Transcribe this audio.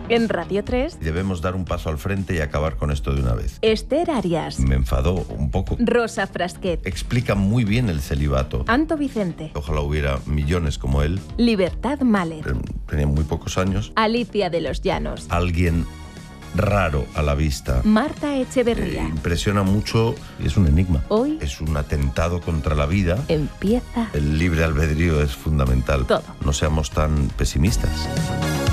En Radio 3, Debemos dar un paso al frente y acabar con esto de una vez. Esther Arias, Me enfadó un poco. Rosa Frasquet, Explica muy bien el celibato. Anto Vicente, Ojalá hubiera millones como él. Libertad Mahler, Tenía muy pocos años. Alicia de los Llanos, Alguien raro a la vista. Marta Echeverría. Impresiona mucho y es un enigma. Hoy Es un atentado contra la vida. empieza El libre albedrío es fundamental. Todo. No seamos tan pesimistas.